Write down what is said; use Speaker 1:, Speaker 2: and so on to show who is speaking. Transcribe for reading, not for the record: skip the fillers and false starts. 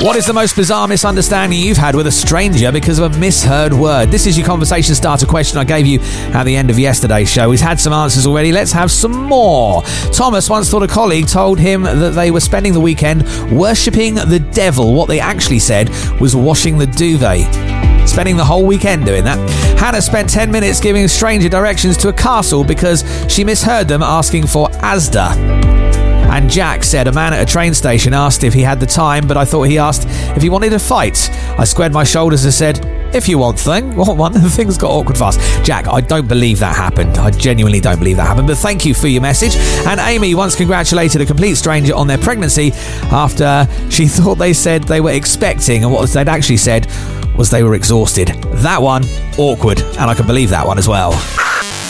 Speaker 1: What is the most bizarre misunderstanding you've had with a stranger because of a misheard word? This is your conversation starter question I gave you at the end of yesterday's show. He's had some answers already. Let's have some more. Thomas once thought a colleague told him that they were spending the weekend worshipping the devil. What they actually said was washing the duvet. Spending the whole weekend doing that. Hannah spent 10 minutes giving a stranger directions to a castle because she misheard them asking for Asda. And Jack said a man at a train station asked if he had the time, but I thought he asked if he wanted to fight. I squared my shoulders and said, if you want one. Things got awkward fast. Jack, I don't believe that happened. I genuinely don't believe that happened, but thank you for your message. And Amy once congratulated a complete stranger on their pregnancy after she thought they said they were expecting, and what they'd actually said was they were exhausted. That one, awkward, and I can believe that one as well.